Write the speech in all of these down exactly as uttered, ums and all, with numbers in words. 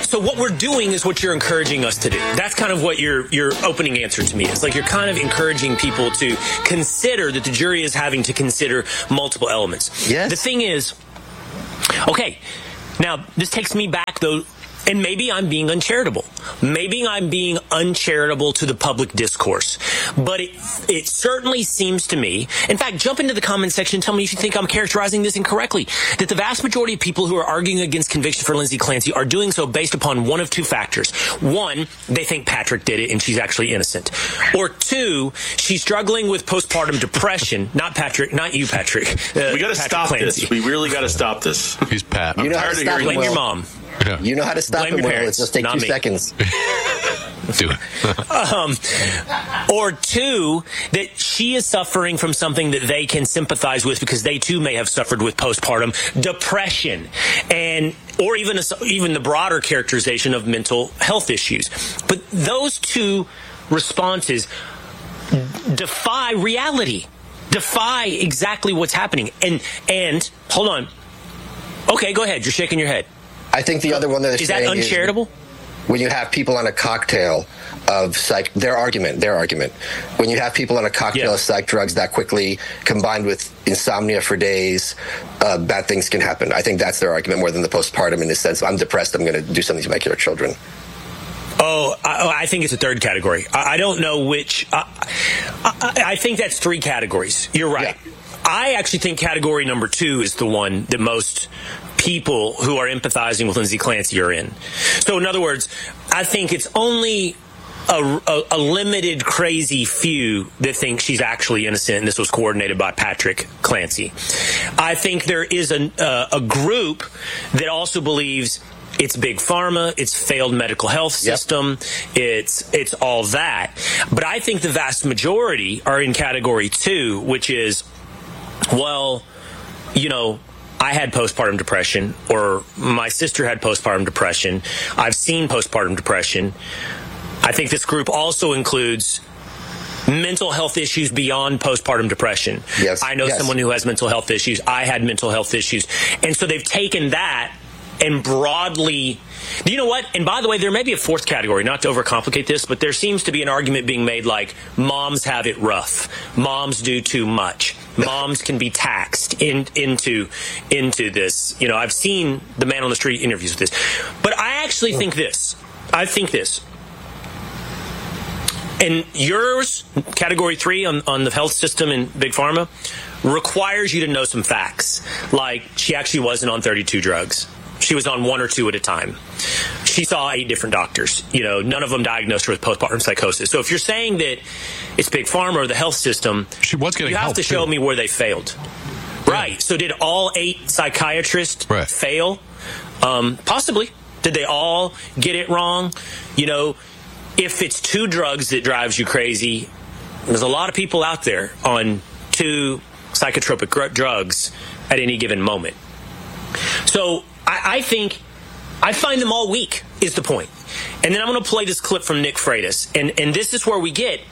so what we're doing is what you're encouraging us to do. That's kind of what your your opening answer to me is. Like, you're kind of encouraging people to consider that the jury is having to consider multiple elements. Yes. The thing is, okay, now this takes me back, though, and maybe I'm being uncharitable. Maybe I'm being uncharitable to the public discourse. But it it certainly seems to me, in fact, jump into the comment section and tell me if you think I'm characterizing this incorrectly, that the vast majority of people who are arguing against conviction for Lindsay Clancy are doing so based upon one of two factors. One, they think Patrick did it and she's actually innocent. Or two, she's struggling with postpartum depression. Not Patrick, not you, Patrick. Uh, we got to stop Clancy. this. We really got to stop this. He's Pat. You I'm know how tired to of stop hearing him, Blame Will. your mom. Yeah. You know how to stop Blame him, your Will. parents, Let's just take not two me. seconds. Do it. Um, or two, that she is suffering from something that they can sympathize with because they too may have suffered with postpartum depression, and or even a, even the broader characterization of mental health issues. But those two responses defy reality, defy exactly what's happening. And and hold on, okay, go ahead. You're shaking your head. I think the other one that they're Is that saying uncharitable? is when you have people on a cocktail of psych, their argument, their argument, when you have people on a cocktail Yeah. of psych drugs that quickly combined with insomnia for days, uh, bad things can happen. I think that's their argument more than the postpartum in the sense of, I'm depressed, I'm going to do something to my children. Oh, I, I think it's a third category. I, I don't know which. I, I, I think that's three categories. You're right. Yeah. I actually think category number two is the one that most people who are empathizing with Lindsay Clancy are in. So, in other words, I think it's only a, a, a limited, crazy few that think she's actually innocent, and this was coordinated by Patrick Clancy. I think there is a, uh, a group that also believes it's big pharma, it's failed medical health Yep. system, it's it's all that. But I think the vast majority are in category two, which is, well, you know, I had postpartum depression, or my sister had postpartum depression. I've seen postpartum depression. I think this group also includes mental health issues beyond postpartum depression. Yes. I know Yes. someone who has mental health issues. I had mental health issues. And so they've taken that and broadly, you know what? And by the way, there may be a fourth category, not to overcomplicate this, but there seems to be an argument being made like moms have it rough. Moms do too much. Moms can be taxed in, into, into this. You know, I've seen the Man on the Street interviews with this. But I actually think this. I think this. And yours, category three on, on the health system in Big Pharma, requires you to know some facts. Like, she actually wasn't on thirty-two drugs. She was on one or two at a time. She saw eight different doctors. You know, none of them diagnosed her with postpartum psychosis. So if you're saying that it's Big Pharma or the health system, She was getting you have help, to show too. me where they failed. Right. So did all eight psychiatrists Right. fail? Um, possibly. Did they all get it wrong? You know, if it's two drugs that drives you crazy, there's a lot of people out there on two psychotropic gr- drugs at any given moment. So I, I think I find them all weak is the point. And then I'm going to play this clip from Nick Freitas. And, and this is where we get,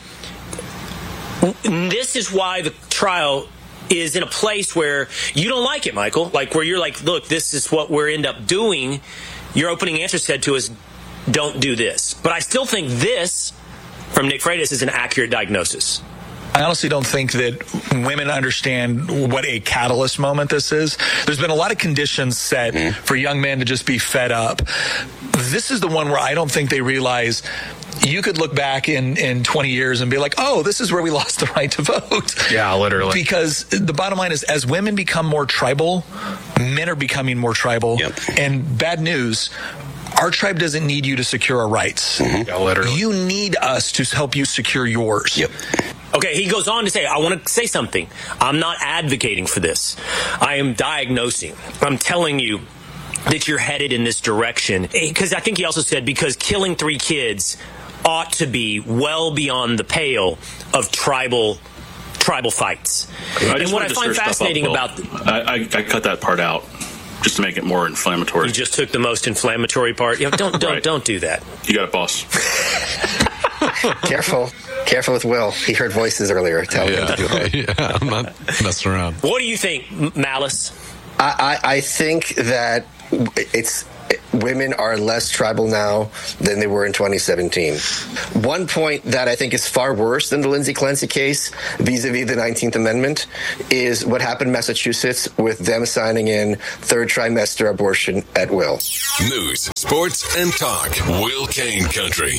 this is why the trial is in a place where you don't like it, Michael. Like, where you're like, look, this is what we're end up doing. Your opening answer said to us, don't do this. But I still think this, from Nick Freitas, is an accurate diagnosis. I honestly don't think that women understand what a catalyst moment this is. There's been a lot of conditions set mm. for young men to just be fed up. This is the one where I don't think they realize you could look back in, in twenty years and be like, oh, this is where we lost the right to vote. Yeah, literally. Because the bottom line is, as women become more tribal, men are becoming more tribal. Yep. And bad news, our tribe doesn't need you to secure our rights. Mm-hmm. Yeah, literally. You need us to help you secure yours. Yep. Okay, he goes on to say, I want to say something. I'm not advocating for this. I am diagnosing. I'm telling you that you're headed in this direction. Because I think he also said, because killing three kids ought to be well beyond the pale of tribal tribal fights. I and what I find fascinating up, about... I, I, I cut that part out just to make it more inflammatory. You just took the most inflammatory part? Yeah, don't, don't, Right. don't do that. You got it, boss. Careful. Careful with Will. He heard voices earlier telling him Yeah, to do it. yeah, I'm not messing around. What do you think, M- Malice? I, I, I think that it's women are less tribal now than they were in twenty seventeen. One point that I think is far worse than the Lindsay Clancy case vis-a-vis the nineteenth Amendment is what happened in Massachusetts with them signing in third trimester abortion at will. News, sports, and talk. Will Kane Country.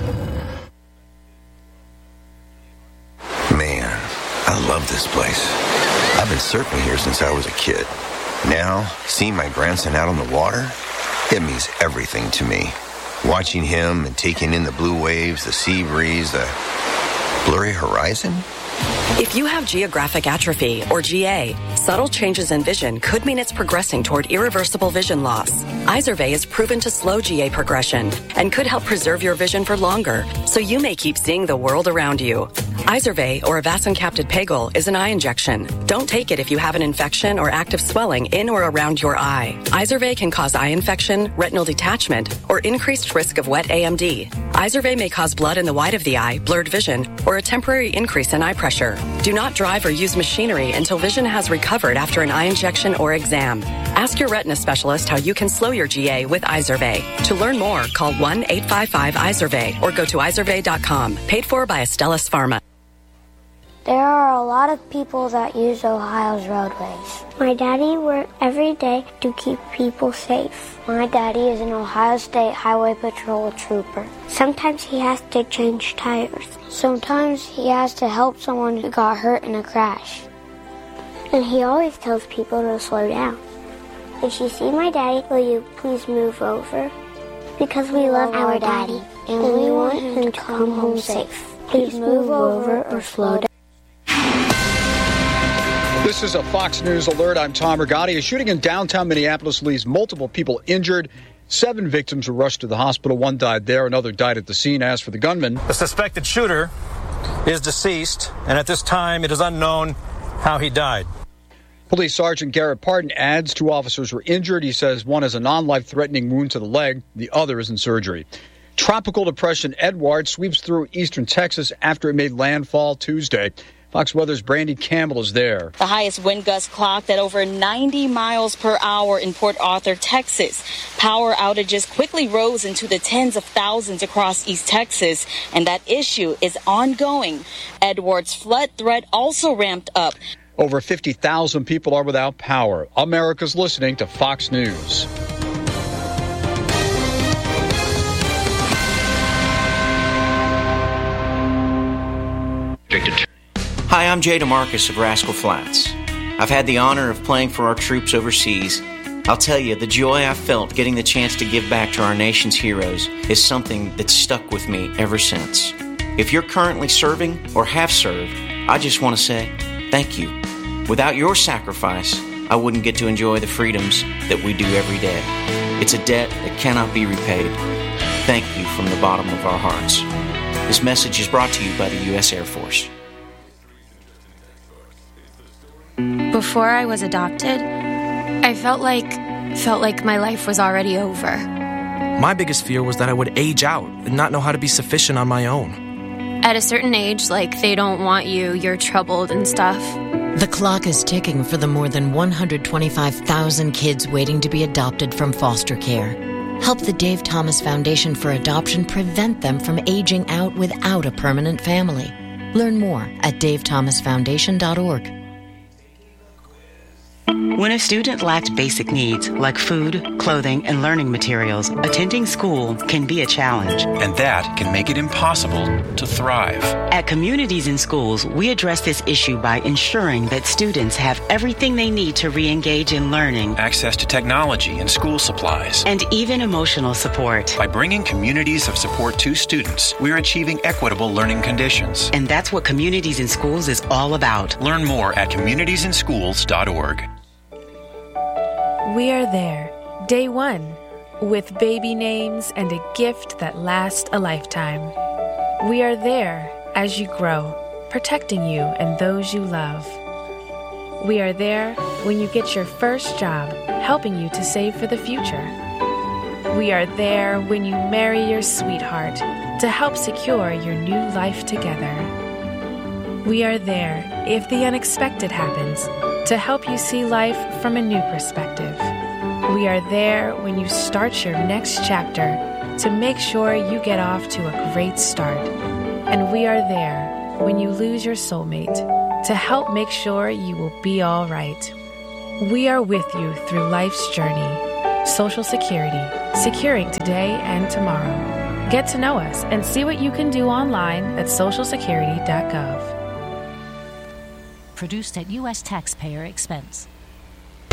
Man, I love this place. I've been surfing here since I was a kid. Now, seeing my grandson out on the water, it means everything to me. Watching him and taking in the blue waves, the sea breeze, the blurry horizon. If you have geographic atrophy, or G A, subtle changes in vision could mean it's progressing toward irreversible vision loss. Izervay is proven to slow G A progression and could help preserve your vision for longer, so you may keep seeing the world around you. Izervay, or avacincaptad pegol, is an eye injection. Don't take it if you have an infection or active swelling in or around your eye. Izervay can cause eye infection, retinal detachment, or increased risk of wet A M D. Izervay may cause blood in the white of the eye, blurred vision, or a temporary increase in eye pressure. Do not drive or use machinery until vision has recovered after an eye injection or exam. Ask your retina specialist how you can slow your G A with Izervay. To learn more, call one eight five five Izervay or go to izervay dot com. Paid for by Astellas Pharma. There are a lot of people that use Ohio's roadways. My daddy works every day to keep people safe. My daddy is an Ohio State Highway Patrol trooper. Sometimes he has to change tires. Sometimes he has to help someone who got hurt in a crash. And he always tells people to slow down. If you see my daddy, will you please move over? Because we love our daddy, and we want him to come home safe. Please move over or slow down. This is a Fox News alert. I'm Tom Rigotti. A shooting in downtown Minneapolis leaves multiple people injured. Seven victims were rushed to the hospital. One died there. Another died at the scene. As for the gunman, the suspected shooter is deceased, and at this time it is unknown how he died. Police Sergeant Garrett Pardon adds two officers were injured. He says one has a non-life-threatening wound to the leg. The other is in surgery. Tropical Depression Edward sweeps through eastern Texas after it made landfall Tuesday. Fox Weather's Brandy Campbell is there. The highest wind gust clocked at over ninety miles per hour in Port Arthur, Texas. Power outages quickly rose into the tens of thousands across East Texas, and that issue is ongoing. Edward's flood threat also ramped up. Over fifty thousand people are without power. America's listening to Fox News. Hi, I'm Jay DeMarcus of Rascal Flats. I've had the honor of playing for our troops overseas. I'll tell you, the joy I felt getting the chance to give back to our nation's heroes is something that's stuck with me ever since. If you're currently serving or have served, I just want to say thank you. Without your sacrifice, I wouldn't get to enjoy the freedoms that we do every day. It's a debt that cannot be repaid. Thank you from the bottom of our hearts. This message is brought to you by the U S Air Force. Before I was adopted, I felt like felt like my life was already over. My biggest fear was that I would age out and not know how to be sufficient on my own. At a certain age, like they don't want you, you're troubled and stuff. The clock is ticking for the more than one hundred twenty-five thousand kids waiting to be adopted from foster care. Help the Dave Thomas Foundation for Adoption prevent them from aging out without a permanent family. Learn more at dave thomas foundation dot org. When a student lacks basic needs like food, clothing, and learning materials, attending school can be a challenge. And that can make it impossible to thrive. At Communities in Schools, we address this issue by ensuring that students have everything they need to re-engage in learning, access to technology and school supplies, and even emotional support. By bringing communities of support to students, we're achieving equitable learning conditions. And that's what Communities in Schools is all about. Learn more at communities in schools dot org. We are there, day one, with baby names and a gift that lasts a lifetime. We are there as you grow, protecting you and those you love. We are there when you get your first job, helping you to save for the future. We are there when you marry your sweetheart to help secure your new life together. We are there if the unexpected happens, to help you see life from a new perspective. We are there when you start your next chapter to make sure you get off to a great start. And we are there when you lose your soulmate to help make sure you will be all right. We are with you through life's journey. Social Security, securing today and tomorrow. Get to know us and see what you can do online at social security dot gov. Produced at U S taxpayer expense.